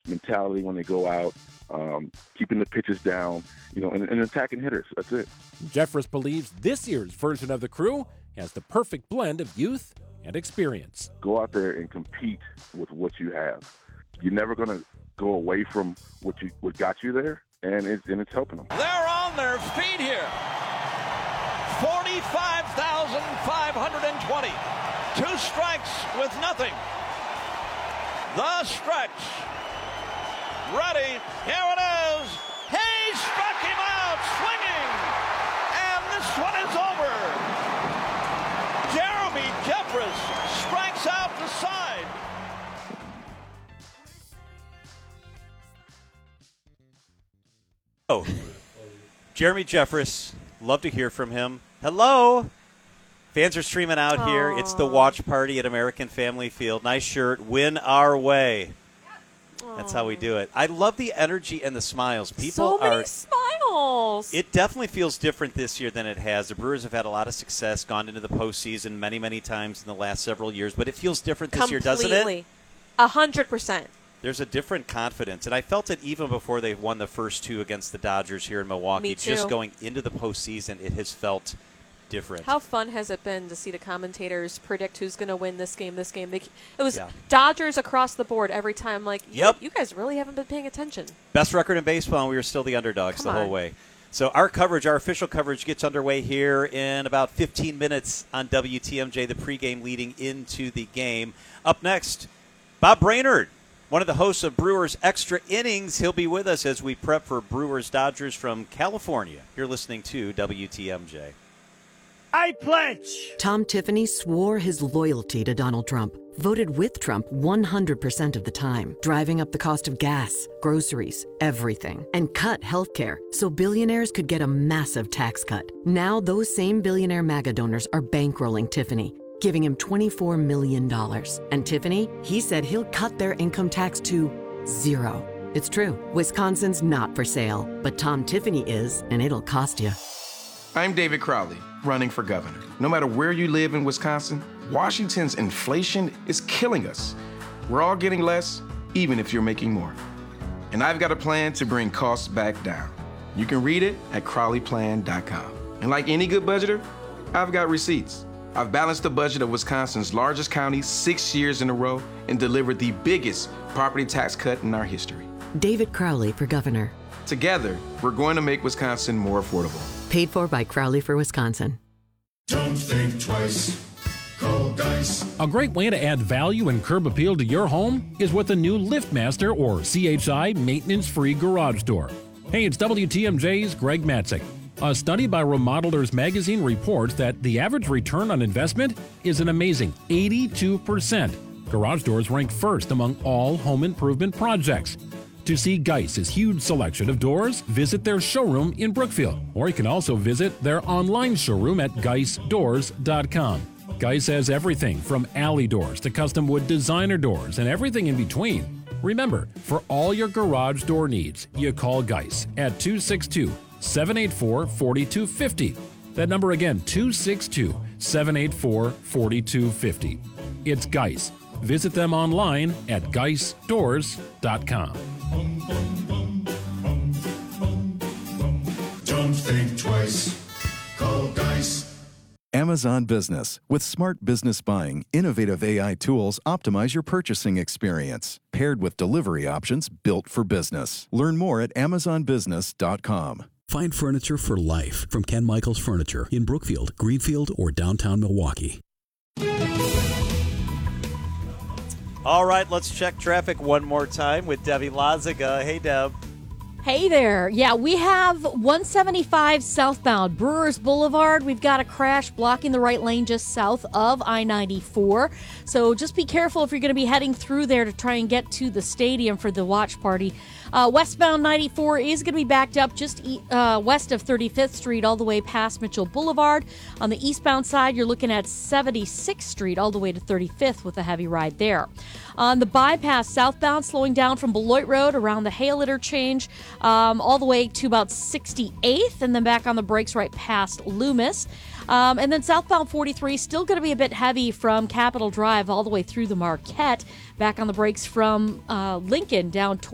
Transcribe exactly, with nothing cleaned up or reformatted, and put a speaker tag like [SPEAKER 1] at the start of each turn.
[SPEAKER 1] mentality when they go out, um, keeping the pitches down, you know, and, and attacking hitters. That's it.
[SPEAKER 2] Jeffress believes this year's version of the crew has the perfect blend of youth and experience.
[SPEAKER 1] Go out there and compete with what you have. You're never going to go away from what you what got you there, and it's, and it's helping them.
[SPEAKER 3] They're on their feet here. forty-five thousand five hundred twenty. Two strikes with nothing. The stretch. Ready. Here it is. He struck him out swinging. And this one is over. Jeremy Jeffress strikes out the side.
[SPEAKER 4] Oh, Jeremy Jeffress. Love to hear from him. Hello. Fans are streaming out
[SPEAKER 5] Aww.
[SPEAKER 4] here. It's the watch party at American Family Field. Nice shirt. Win our way.
[SPEAKER 5] Aww.
[SPEAKER 4] That's how we do it. I love the energy and the smiles. People
[SPEAKER 5] so many
[SPEAKER 4] are.
[SPEAKER 5] smiles.
[SPEAKER 4] It definitely feels different this year than it has. The Brewers have had a lot of success, gone into the postseason many, many times in the last several years, but it feels different this
[SPEAKER 5] Completely.
[SPEAKER 4] year, doesn't it?
[SPEAKER 5] A hundred percent.
[SPEAKER 4] There's a different confidence, and I felt it even before they won the first two against the Dodgers here in Milwaukee.
[SPEAKER 5] Me too.
[SPEAKER 4] Just going into the postseason, it has felt different.
[SPEAKER 5] How fun has it been to see the commentators predict who's going to win this game, this game? They, it was
[SPEAKER 4] Yeah.
[SPEAKER 5] Dodgers across the board every time. Like,
[SPEAKER 4] Yep.
[SPEAKER 5] you, you guys really haven't been paying attention.
[SPEAKER 4] Best record in baseball, and we were still the underdogs
[SPEAKER 5] Come
[SPEAKER 4] the whole
[SPEAKER 5] on.
[SPEAKER 4] way. So our coverage, our official coverage, gets underway here in about fifteen minutes on W T M J, the pregame leading into the game. Up next, Bob Brainerd, one of the hosts of Brewers Extra Innings. He'll be with us as we prep for Brewers Dodgers from California. You're listening to W T M J.
[SPEAKER 6] I pledge.
[SPEAKER 7] Tom Tiffany swore his loyalty to Donald Trump, voted with Trump one hundred percent of the time, driving up the cost of gas, groceries, everything, and cut healthcare so billionaires could get a massive tax cut. Now those same billionaire MAGA donors are bankrolling Tiffany, giving him twenty-four million dollars. And Tiffany, he said he'll cut their income tax to zero. It's true. Wisconsin's not for sale, but Tom Tiffany is, and it'll cost you.
[SPEAKER 8] I'm David Crowley, running for governor. No matter where you live in Wisconsin, Washington's inflation is killing us. We're all getting less, even if you're making more. And I've got a plan to bring costs back down. You can read it at crowley plan dot com. And like any good budgeter, I've got receipts. I've balanced the budget of Wisconsin's largest county six years in a row and delivered the biggest property tax cut in our history.
[SPEAKER 7] David Crowley for governor.
[SPEAKER 8] Together, we're going to make Wisconsin more affordable.
[SPEAKER 7] Paid for by Crowley for Wisconsin.
[SPEAKER 9] Don't think twice. Call Dice.
[SPEAKER 2] A great way to add value and curb appeal to your home is with the new LiftMaster or C H I maintenance-free garage door. Hey, it's W T M J's Greg Matzik. A study by Remodelers Magazine reports that the average return on investment is an amazing eighty-two percent. Garage doors rank first among all home improvement projects. To see Geiss's huge selection of doors, visit their showroom in Brookfield, or you can also visit their online showroom at geiss doors dot com. Geiss has everything from alley doors to custom wood designer doors and everything in between. Remember, for all your garage door needs, you call Geiss at two six two, seven eight four, four two five zero. That number again, two six two, seven eight four, four two five zero. It's Geiss. Visit them online at geiss doors dot com.
[SPEAKER 9] Bum, bum, bum, bum, bum, bum. Don't think twice. Call Dice.
[SPEAKER 10] Amazon Business. With smart business buying, innovative A I tools optimize your purchasing experience, paired with delivery options built for business. Learn more at amazon business dot com.
[SPEAKER 11] Find furniture for life from Ken Michaels Furniture in Brookfield, Greenfield, or downtown Milwaukee.
[SPEAKER 4] All right, let's check traffic one more time with Debbie Lazaga. Hey, Deb.
[SPEAKER 12] Hey there. Yeah, we have one seventy-five southbound Brewers Boulevard. We've got a crash blocking the right lane just south of I ninety-four. So just be careful if you're going to be heading through there to try and get to the stadium for the watch party. Uh, westbound ninety-four is going to be backed up just e- uh, west of thirty-fifth Street all the way past Mitchell Boulevard. On the eastbound side, you're looking at seventy-sixth Street all the way to thirty-fifth with a heavy ride there. On the bypass southbound, slowing down from Beloit Road around the Hale interchange um, all the way to about sixty-eighth, and then back on the brakes right past Loomis. Um, and then southbound forty-three, still going to be a bit heavy from Capitol Drive all the way through the Marquette. Back on the brakes from uh, Lincoln down